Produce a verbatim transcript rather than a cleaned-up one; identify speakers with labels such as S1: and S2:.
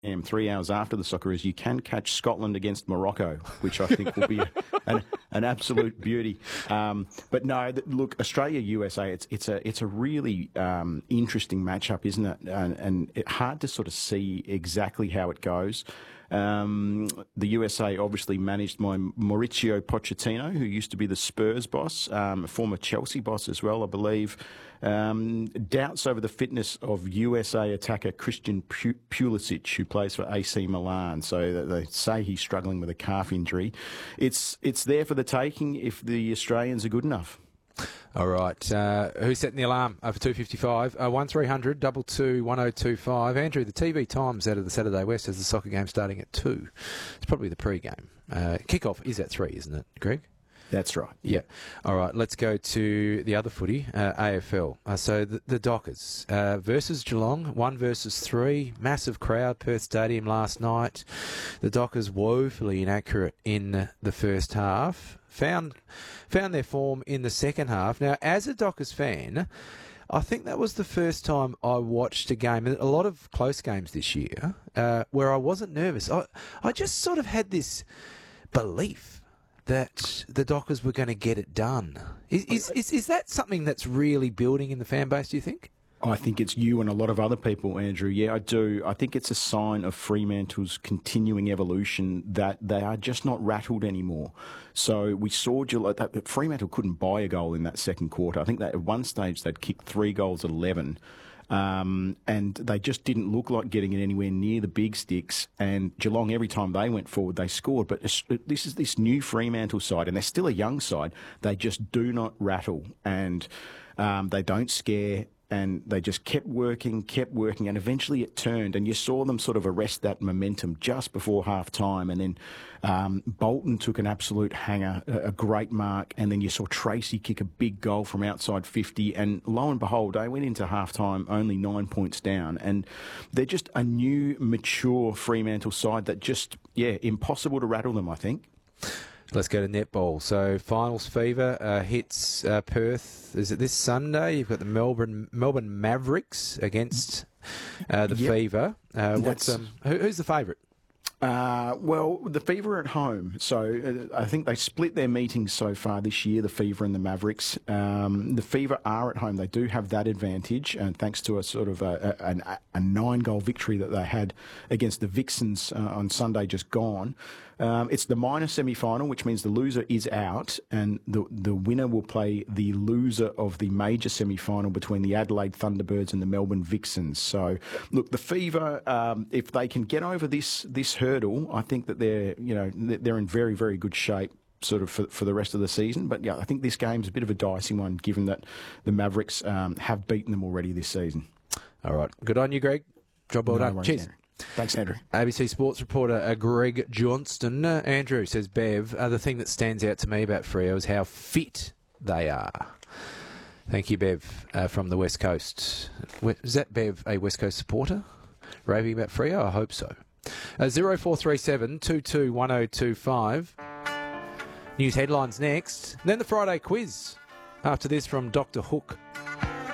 S1: p.m, three hours after the Socceroos, you can catch Scotland against Morocco, which I think will be a, an, an absolute beauty. Um, but no, look, Australia-U S A, it's it's a it's a really um, interesting matchup, isn't it? And, and it's hard to sort of see exactly how it goes. Um, the U S A obviously managed by Mauricio Pochettino, who used to be the Spurs boss, um, a former Chelsea boss as well, I believe. Um, doubts over the fitness of U S A attacker Christian Pulisic, who plays for A C Milan. So they say he's struggling with a calf injury. It's it's there for the taking if the Australians are good enough.
S2: All right. Uh, who's setting the alarm over two fifty-five? Uh, one three hundred two two one oh two five. Andrew, the T V times out of the Saturday West has the soccer game starting at two. It's probably the pre-game. Uh, kickoff is at three, isn't it, Greg?
S1: That's right.
S2: Yeah. All right. Let's go to the other footy, uh, A F L. Uh, so the, the Dockers uh, versus Geelong, one versus three. Massive crowd, Perth Stadium last night. The Dockers woefully inaccurate in the first half. Found found their form in the second half. Now, as a Dockers fan, I think that was the first time I watched a game, a lot of close games this year, uh, where I wasn't nervous. I, I just sort of had this belief that the Dockers were going to get it done. Is, is is is that something that's really building in the fan base, do you think?
S1: I think it's you and a lot of other people, Andrew. Yeah, I do. I think it's a sign of Fremantle's continuing evolution that they are just not rattled anymore. So we saw Geelong, that Fremantle couldn't buy a goal in that second quarter. I think that at one stage they'd kicked three goals at eleven. Um, and they just didn't look like getting it anywhere near the big sticks. And Geelong, every time they went forward, they scored. But this is this new Fremantle side, and they're still a young side. They just do not rattle, and um, they don't scare. And they just kept working, kept working, and eventually it turned. And you saw them sort of arrest that momentum just before half-time. And then um, Bolton took an absolute hanger, a, a great mark. And then you saw Tracy kick a big goal from outside fifty. And lo and behold, they went into half-time only nine points down. And they're just a new, mature Fremantle side that just, yeah, impossible to rattle them, I think.
S2: Let's go to netball. So finals fever uh, hits uh, Perth. Is it this Sunday? You've got the Melbourne Melbourne Mavericks against uh, the
S1: yep.
S2: Fever. Uh, what's um, who, who's the favourite?
S1: Uh, well, the Fever are at home, so uh, I think they split their meetings so far this year, the Fever and the Mavericks. Um, the Fever are at home. They do have that advantage, and thanks to a sort of a, a, a nine-goal victory that they had against the Vixens uh, on Sunday just gone. Um, it's the minor semi-final, which means the loser is out, and the the winner will play the loser of the major semi-final between the Adelaide Thunderbirds and the Melbourne Vixens. So, look, the Fever, um, if they can get over this this hurdle, I think that they're you know they're in very very good shape, sort of for, for the rest of the season. But yeah, I think this game's a bit of a dicey one, given that the Mavericks um, have beaten them already this season.
S2: All right, good on you, Greg. Job well
S1: no
S2: done.
S1: worries,
S2: Cheers.
S1: Andrew. Thanks, Andrew.
S2: A B C Sports reporter uh, Greg Johnston. Uh, Andrew says, Bev, uh, the thing that stands out to me about Freo is how fit they are. Thank you, Bev, uh, from the West Coast. Is that Bev a West Coast supporter? Raving about Freo? I hope so. Uh, zero four three seven two two one oh two five. News headlines next. Then the Friday quiz. After this from Doctor Hook.